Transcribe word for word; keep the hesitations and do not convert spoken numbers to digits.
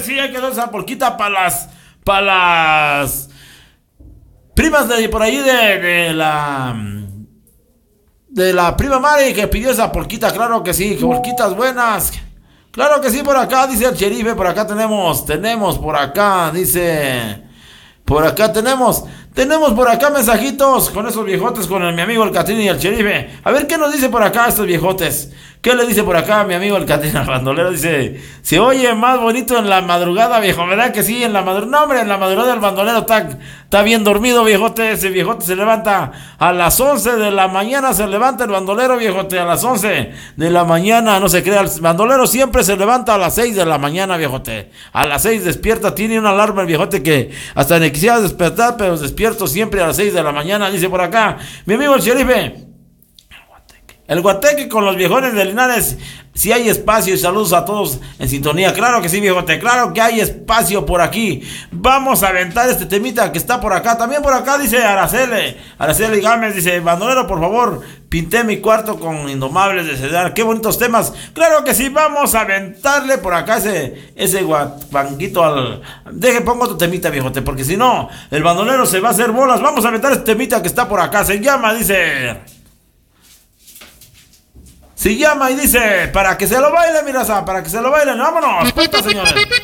sí, hay que dar esa polquita para las, para las primas de por ahí de, de la, de la prima Mari que pidió esa polquita, claro que sí, que polquitas buenas. Claro que sí, por acá, dice el sheriff, por acá tenemos, tenemos por acá, dice, por acá tenemos, tenemos por acá mensajitos con esos viejotes, con el, mi amigo el Catrín y el sheriff. A ver qué nos dice por acá estos viejotes. ¿Qué le dice por acá mi amigo el Catrín al bandolero? Dice, se oye más bonito en la madrugada, viejo, ¿verdad que sí? En la madrugada, no hombre, en la madrugada el bandolero está, está bien dormido, viejote. Ese viejote se levanta a las once de la mañana, se levanta el bandolero, viejote, a las once de la mañana, no se crea, el bandolero siempre se levanta a las seis de la mañana, viejote. A las seis despierta, tiene una alarma el viejote que hasta ni quisiera despertar, pero despierto siempre a las seis de la mañana, dice por acá mi amigo el sheriff. El Guateque con los viejones de Linares, si hay espacio, y saludos a todos en sintonía. Claro que sí, viejote, claro que hay espacio por aquí. Vamos a aventar este temita que está por acá. También por acá dice Araceli, Araceli Gámez, dice, bandolero, por favor, pinté mi cuarto con Indomables de Cedar. Qué bonitos temas. Claro que sí, vamos a aventarle por acá ese, ese guapanguito al... Deje, pongo otro temita, viejote, porque si no, el bandolero se va a hacer bolas. Vamos a aventar este temita que está por acá. Se llama, dice... Se llama y dice, para que se lo baile, mi raza, para que se lo bailen, vámonos, puta, señores.